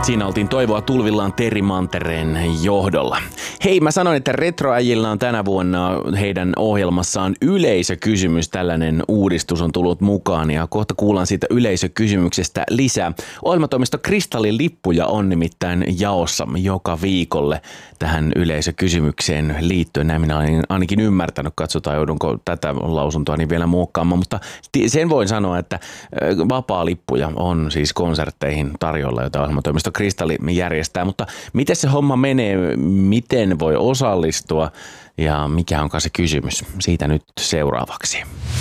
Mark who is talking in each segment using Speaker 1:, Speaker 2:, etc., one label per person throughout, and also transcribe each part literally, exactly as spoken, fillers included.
Speaker 1: Siinä oltiin Toivoa tulvillaan Terri Mantereen johdolla. Hei, mä sanoin, että Retroäjillä on tänä vuonna heidän ohjelmassaan yleisökysymys. Tällainen uudistus on tullut mukaan ja kohta kuullaan siitä yleisökysymyksestä lisää. Ohjelmatoimisto Kristallin lippuja on nimittäin jaossa joka viikolle tähän yleisökysymykseen liittyen. Näin minä olen ainakin ymmärtänyt. Katsotaan, joudunko tätä lausuntoa niin vielä muokkaamaan. Mutta sen voin sanoa, että vapaa-lippuja on siis konsertteihin tarjolla, joita ohjelmatoimisto Kristalli järjestää, mutta miten se homma menee, miten voi osallistua ja mikä onkaan se kysymys? Siitä nyt seuraavaksi.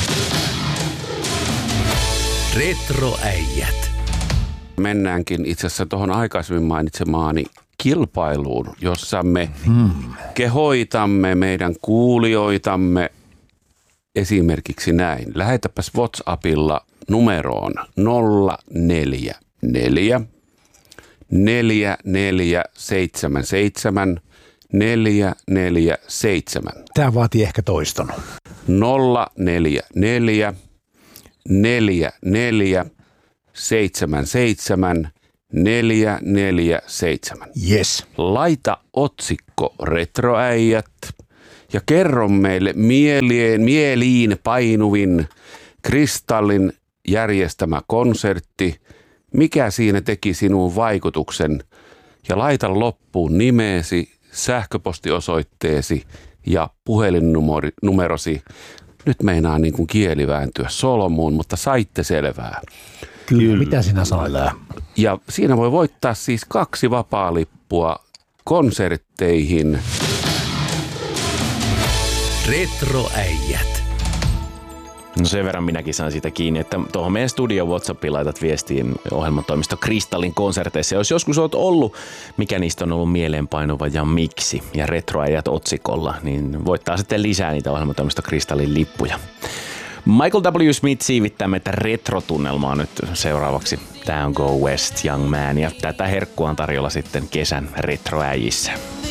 Speaker 2: Retroäijät. Mennäänkin itse asiassa tuohon aikaisemmin mainitsemaani kilpailuun, jossa me hmm. kehoitamme meidän kuulijoitamme esimerkiksi näin. Lähetäpäs WhatsAppilla numeroon nolla neljä neljä neljä neljä seitsemän seitsemän neljä neljä seitsemän.
Speaker 3: Tämä vaatii ehkä toiston.
Speaker 2: nolla neljä neljä neljä neljä seitsemän seitsemän neljä neljä seitsemän.
Speaker 3: Yes.
Speaker 2: Laita otsikko Retroäijät ja kerro meille mieleen, mieliin painuvin Kristallin järjestämä konsertti. Mikä siinä teki sinuun vaikutuksen? Ja laita loppuun nimeesi, sähköpostiosoitteesi ja puhelinnumerosi. Nyt meinaa niin kuin kieli vääntyä solmuun, mutta saitte selvää.
Speaker 3: Kyllä, Kyllä. Mitä sinä sanoit?
Speaker 2: Ja siinä voi voittaa siis kaksi vapaa-lippua konsertteihin.
Speaker 1: Retroäijät. No sen verran minäkin saan siitä kiinni, että tuohon meidän studio WhatsAppiin laitat viestiin ohjelmatoimisto Kristallin konserteissa. Jos joskus olet ollut, mikä niistä on ollut mieleenpainuva ja miksi, ja Retroäijät otsikolla, niin voittaa sitten lisää niitä ohjelmatoimisto Kristallin lippuja. Michael W. Smith siivittää meitä retrotunnelmaa nyt seuraavaksi. Tää on Go West Young Man ja tätä herkkua on tarjolla sitten kesän Retroäijissä.